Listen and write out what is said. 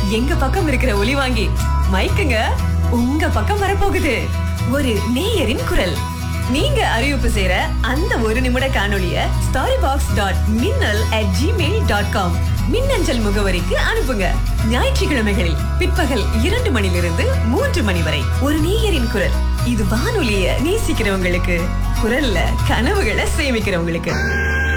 எங்க பக்கம் இருக்கிற ஒலி வாங்கி மைக்குங்க உங்க பக்கம் வரப்போகுது. ஒரு நேயரின் குரல். நீங்க அறிவிப்பு செய்யற அந்த ஒரு நிமிட காணொளிய storybox.minnal@gmail.com மின்னஞ்சல் முகவரிக்கு அனுப்புங்க. ஞாயிற்றுக்கிழமைகளில் பிற்பகல் 2 மணிலிருந்து 3 மணி வரை ஒரு நேயரின் குரல். இது வானொலிய நேசிக்கிறவங்களுக்கு, குரல்ல கனவுகளை சேமிக்கிறவங்களுக்கு.